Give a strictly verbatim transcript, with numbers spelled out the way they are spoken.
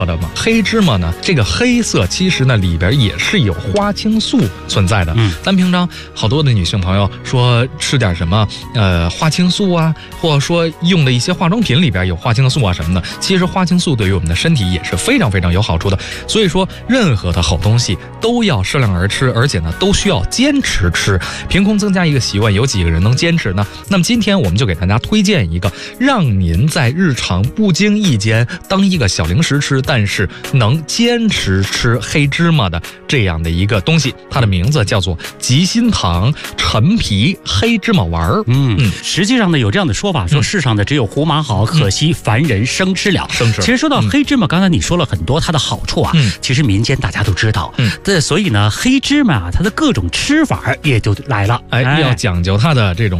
的嘛，黑芝麻呢，这个黑色其实呢里边也是有花青素存在的。嗯，咱平常好多的女性朋友说吃点什么呃花青素啊，或者说用的一些化妆品里边有花青素啊什么的，其实花青素对于我们的身体也是非常非常有好处的。所以说，任何的好东西都要适量而吃，而且呢都需要坚持吃。凭空增加一个习惯，有几个人能坚持呢？那么今天我们就给大家推荐一个，让您在日常不经意间当一个小零食吃，但是能坚持吃黑芝麻的这样的一个东西，它的名字叫做吉心堂陈皮黑芝麻丸儿。 嗯嗯，实际上呢有这样的说法，说世上的只有胡麻好，可惜凡人生吃了。 生吃。 其实说到黑芝麻，刚才你说了很多它的好处啊，嗯、其实民间大家都知道。嗯，对，所以呢，黑芝麻它的各种吃法也就来了。 哎，要讲究它的这种